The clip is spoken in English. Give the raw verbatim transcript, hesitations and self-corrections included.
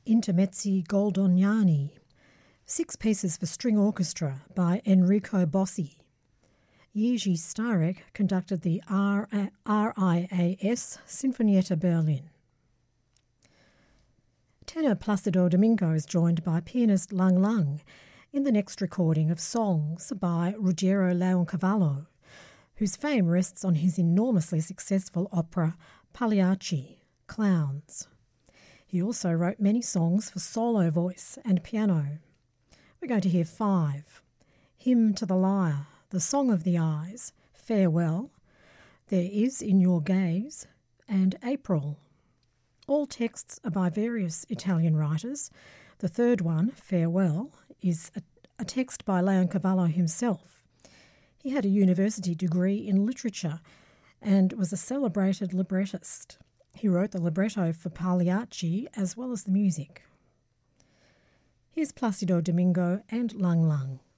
Intermezzi Goldoniani, six pieces for string orchestra by Enrico Bossi. Jiří Starek conducted the R I A S Sinfonietta Berlin. Tenor Placido Domingo is joined by pianist Lang Lang in the next recording of songs by Ruggiero Leoncavallo, whose fame rests on his enormously successful opera Pagliacci, Clowns. He also wrote many songs for solo voice and piano. We're going to hear five: Hymn to the Lyre, The Song of the Eyes, Farewell, There Is in Your Gaze, and April. All texts are by various Italian writers. The third one, Farewell, is a, a text by Leoncavallo himself. He had a university degree in literature and was a celebrated librettist. He wrote the libretto for Pagliacci as well as the music. Here's Placido Domingo and Lang Lang.